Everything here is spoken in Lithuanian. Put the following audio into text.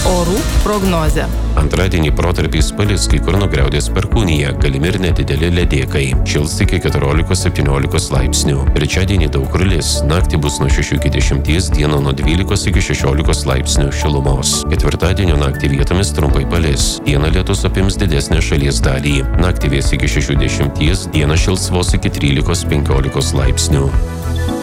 Orų prognozė. Antradienį protarpiais palis, kai kur nugriaudės perkūnija, galimi ir nedideli ledėkai. Šils iki 14-17 laipsnių. Trečiadienį daug kur lis, naktį bus nuo 6 iki 10, dieną nuo 12 iki 16 laipsnių šilumos. Ketvirtadienio naktį vietomis trumpai palis, dieną lietus apims didesnę šalies dalį. Naktį vės iki 60, dieną šils vos iki 13-15 laipsnių.